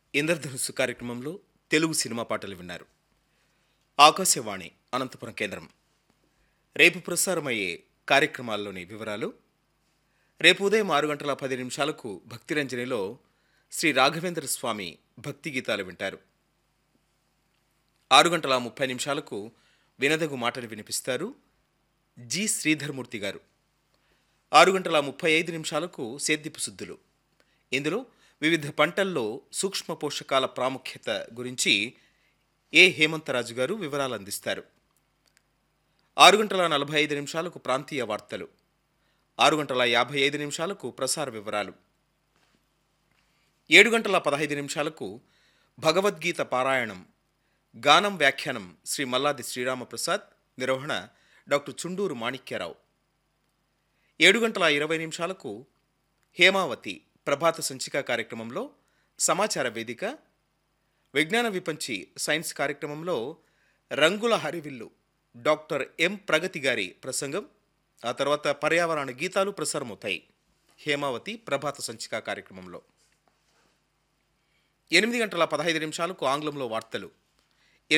ఇంద్రధనుస్సు కార్యక్రమంలో తెలుగు సినిమా పాటలు విన్నారు. ఆకాశవాణి అనంతపురం కేంద్రం. రేపు ప్రసారమయ్యే కార్యక్రమాల్లోని వివరాలు. రేపు ఉదయం 6:10 భక్తిరంజనిలో శ్రీ రాఘవేంద్ర స్వామి భక్తి గీతాలు వింటారు. 6:30 వినదగు మాటలు వినిపిస్తారు జి శ్రీధర్మూర్తి గారు. 6:35 సేద్యపు సుద్దులు. ఇందులో వివిధ పంటల్లో సూక్ష్మ పోషకాల ప్రాముఖ్యత గురించి ఏ హేమంతరాజు గారు వివరాలు అందిస్తారు. 6:45 ప్రాంతీయ వార్తలు. 6:55 ప్రసార వివరాలు. 7:15 భగవద్గీత పారాయణం, గానం వ్యాఖ్యానం శ్రీ మల్లాది శ్రీరామప్రసాద్, నిర్వహణ డాక్టర్ చుండూరు మాణిక్యరావు. 7:20 హేమావతి ప్రభాత సంచిక కార్యక్రమంలో సమాచార వేదిక, విజ్ఞాన విపంచి సైన్స్ కార్యక్రమంలో రంగుల హరివిల్లు డాక్టర్ ఎం ప్రగతి గారి ప్రసంగం, ఆ తర్వాత పర్యావరణ గీతాలు ప్రసారమవుతాయి హేమావతి ప్రభాత సంచిక కార్యక్రమంలో. 8:15 ఆంగ్లంలో వార్తలు